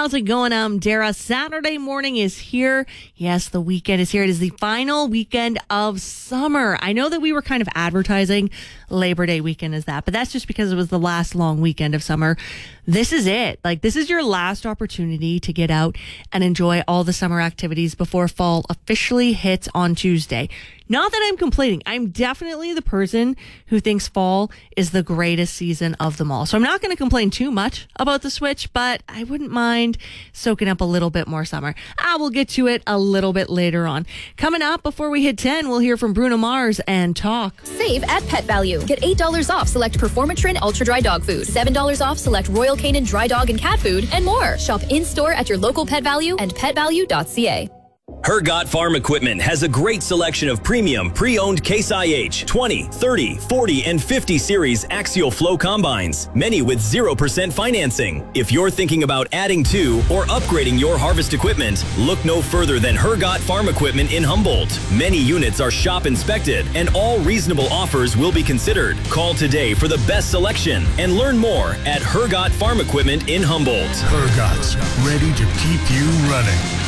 How's it going? I'm Dara. Saturday morning is here. Yes, the weekend is here. It is the final weekend of summer. I know that we were kind of advertising Labor Day weekend as that, but that's just because it was the last long weekend of summer. This is it. This is your last opportunity to get out and enjoy all the summer activities before fall officially hits on Tuesday. Not that I'm complaining. I'm definitely the person who thinks fall is the greatest season of them all. So I'm not going to complain too much about the switch, but I wouldn't mind soaking up a little bit more summer. We'll get to it a little bit later on. Coming up before we hit 10, we'll hear from Bruno Mars and talk. Save at Pet Value. Get $8 off select Performatrin Ultra Dry Dog Food, $7 off select Royal Canin Dry Dog and Cat Food, and more. Shop in-store at your local Pet Value and petvalue.ca. Hergot Farm Equipment has a great selection of premium pre-owned Case IH 20, 30, 40, and 50 series axial flow combines, many with 0% financing. If you're thinking about adding to or upgrading your harvest equipment, look no further than Hergot Farm Equipment in Humboldt. Many units are shop inspected and all reasonable offers will be considered. Call today for the best selection and learn more at Hergot Farm Equipment in Humboldt. Hergot's, ready to keep you running.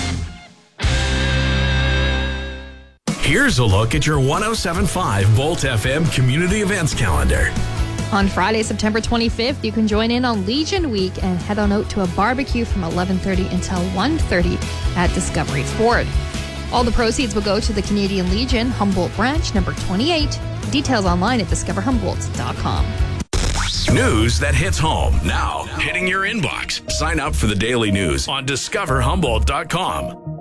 Here's a look at your 107.5 Volt FM community events calendar. On Friday, September 25th, you can join in on Legion Week and head on out to a barbecue from 11:30 until 1:30 at Discovery Ford. All the proceeds will go to the Canadian Legion Humboldt branch number 28. Details online at discoverhumboldt.com. News that hits home now, hitting your inbox. Sign up for the daily news on discoverhumboldt.com.